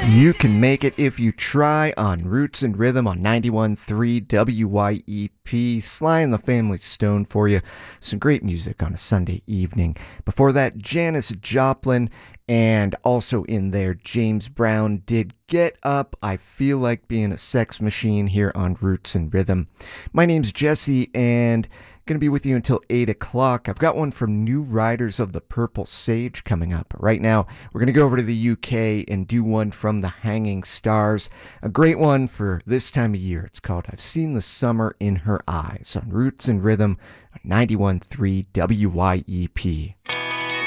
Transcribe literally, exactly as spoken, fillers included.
You can make it if you try on Roots and Rhythm on ninety-one point three W Y E P. Sly and the Family Stone for you. Some great music on a Sunday evening. Before that, Janis Joplin, and also in there, James Brown did Get Up. I Feel Like Being a Sex Machine here on Roots and Rhythm. My name's Jesse, and going to be with you until eight o'clock. I've got one from New Riders of the Purple Sage coming up. Right now, we're going to go over to the U K and do one from the Hanging Stars. A great one for this time of year. It's called I've Seen the Summer in Her Eyes on Roots and Rhythm, ninety-one point three W Y E P.